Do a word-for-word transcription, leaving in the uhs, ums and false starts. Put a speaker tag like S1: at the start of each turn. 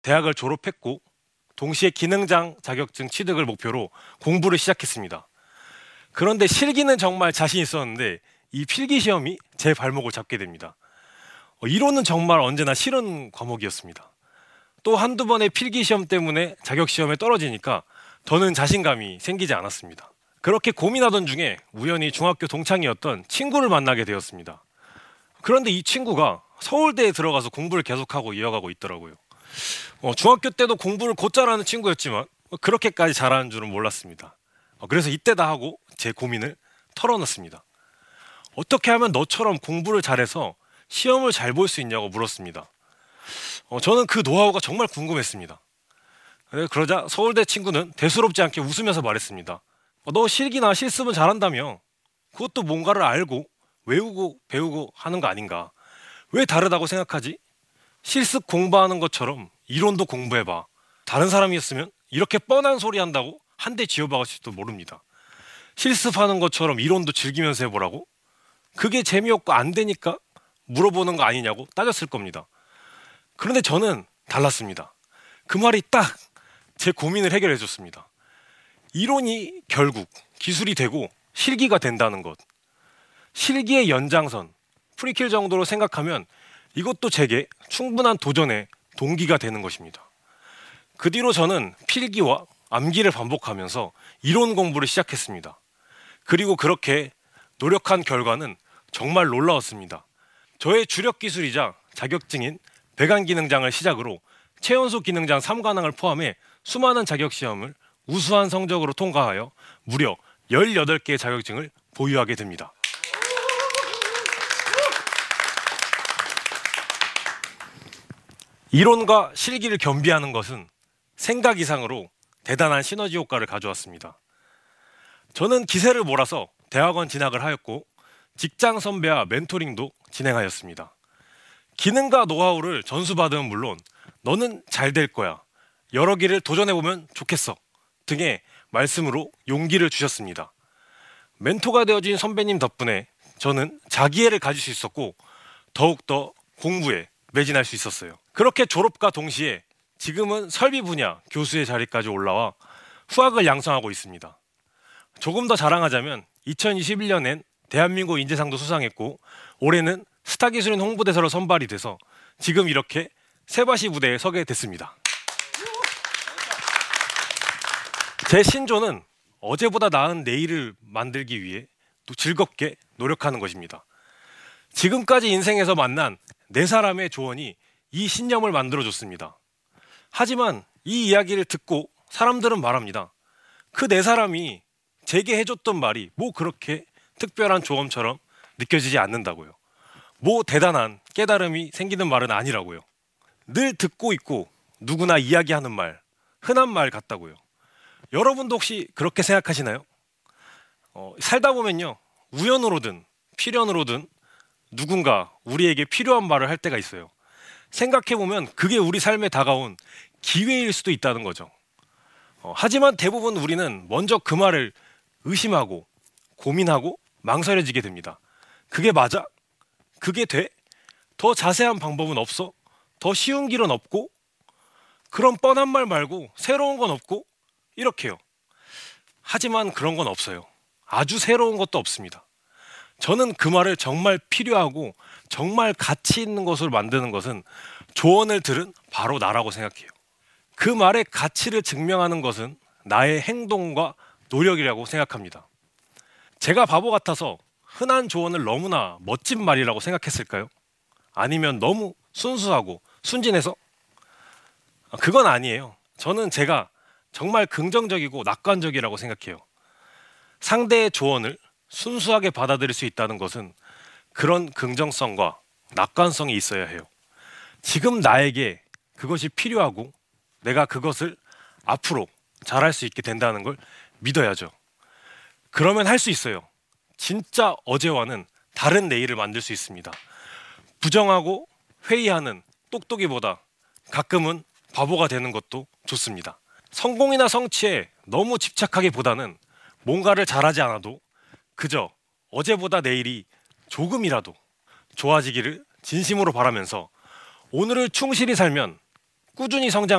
S1: 대학을 졸업했고 동시에 기능장 자격증 취득을 목표로 공부를 시작했습니다. 그런데 실기는 정말 자신 있었는데 이 필기 시험이 제 발목을 잡게 됩니다. 어, 이론은 정말 언제나 싫은 과목이었습니다. 또 한두 번의 필기 시험 때문에 자격 시험에 떨어지니까 더는 자신감이 생기지 않았습니다. 그렇게 고민하던 중에 우연히 중학교 동창이었던 친구를 만나게 되었습니다. 그런데 이 친구가 서울대에 들어가서 공부를 계속하고 이어가고 있더라고요. 어, 중학교 때도 공부를 곧잘 하는 친구였지만 그렇게까지 잘하는 줄은 몰랐습니다. 어, 그래서 이때다 하고 제 고민을 털어놨습니다. 어떻게 하면 너처럼 공부를 잘해서 시험을 잘 볼 수 있냐고 물었습니다. 어, 저는 그 노하우가 정말 궁금했습니다. 네, 그러자 서울대 친구는 대수롭지 않게 웃으면서 말했습니다. 어, 너 실기나 실습은 잘한다며. 그것도 뭔가를 알고 외우고 배우고 하는 거 아닌가. 왜 다르다고 생각하지? 실습 공부하는 것처럼 이론도 공부해봐. 다른 사람이었으면 이렇게 뻔한 소리 한다고 한 대 지어박을지도 모릅니다. 실습하는 것처럼 이론도 즐기면서 해보라고? 그게 재미없고 안 되니까 물어보는 거 아니냐고 따졌을 겁니다. 그런데 저는 달랐습니다. 그 말이 딱 제 고민을 해결해 줬습니다. 이론이 결국 기술이 되고 실기가 된다는 것. 실기의 연장선, 프리퀄 정도로 생각하면 이것도 제게 충분한 도전의 동기가 되는 것입니다. 그 뒤로 저는 필기와 암기를 반복하면서 이론 공부를 시작했습니다. 그리고 그렇게 노력한 결과는 정말 놀라웠습니다. 저의 주력 기술이자 자격증인 배관 기능장을 시작으로 최연소 기능장 삼 관왕을 포함해 수많은 자격 시험을 우수한 성적으로 통과하여 무려 열여덟 개의 자격증을 보유하게 됩니다. 이론과 실기를 겸비하는 것은 생각 이상으로 대단한 시너지 효과를 가져왔습니다. 저는 기세를 몰아서 대학원 진학을 하였고 직장 선배와 멘토링도 진행하였습니다. 기능과 노하우를 전수받으면 물론 너는 잘 될 거야. 여러 길을 도전해보면 좋겠어. 등의 말씀으로 용기를 주셨습니다. 멘토가 되어진 선배님 덕분에 저는 자기애를 가질 수 있었고 더욱더 공부에 매진할 수 있었어요. 그렇게 졸업과 동시에 지금은 설비 분야 교수의 자리까지 올라와 후학을 양성하고 있습니다. 조금 더 자랑하자면 이천이십일 년엔 대한민국 인재상도 수상했고 올해는 스타기술인 홍보대사로 선발이 돼서 지금 이렇게 세바시 무대에 서게 됐습니다. 제 신조는 어제보다 나은 내일을 만들기 위해 또 즐겁게 노력하는 것입니다. 지금까지 인생에서 만난 네 사람의 조언이 이 신념을 만들어줬습니다. 하지만 이 이야기를 듣고 사람들은 말합니다. 그 네 사람이 제게 해줬던 말이 뭐 그렇게 특별한 조언처럼 느껴지지 않는다고요. 뭐 대단한 깨달음이 생기는 말은 아니라고요. 늘 듣고 있고 누구나 이야기하는 말, 흔한 말 같다고요. 여러분도 혹시 그렇게 생각하시나요? 어, 살다 보면요, 우연으로든 필연으로든 누군가 우리에게 필요한 말을 할 때가 있어요. 생각해보면 그게 우리 삶에 다가온 기회일 수도 있다는 거죠. 어, 하지만 대부분 우리는 먼저 그 말을 의심하고 고민하고 망설여지게 됩니다. 그게 맞아? 그게 돼? 더 자세한 방법은 없어? 더 쉬운 길은 없고? 그런 뻔한 말 말고 새로운 건 없고? 이렇게요. 하지만 그런 건 없어요. 아주 새로운 것도 없습니다. 저는 그 말을 정말 필요하고 정말 가치 있는 것으로 만드는 것은 조언을 들은 바로 나라고 생각해요. 그 말의 가치를 증명하는 것은 나의 행동과 노력이라고 생각합니다. 제가 바보 같아서 흔한 조언을 너무나 멋진 말이라고 생각했을까요? 아니면 너무 순수하고 순진해서? 그건 아니에요. 저는 제가 정말 긍정적이고 낙관적이라고 생각해요. 상대의 조언을 순수하게 받아들일 수 있다는 것은 그런 긍정성과 낙관성이 있어야 해요. 지금 나에게 그것이 필요하고 내가 그것을 앞으로 잘할 수 있게 된다는 걸 믿어야죠. 그러면 할 수 있어요. 진짜 어제와는 다른 내일을 만들 수 있습니다. 부정하고 회의하는 똑똑이보다 가끔은 바보가 되는 것도 좋습니다. 성공이나 성취에 너무 집착하기보다는 뭔가를 잘하지 않아도 그저 어제보다 내일이 조금이라도 좋아지기를 진심으로 바라면서 오늘을 충실히 살면 꾸준히 성장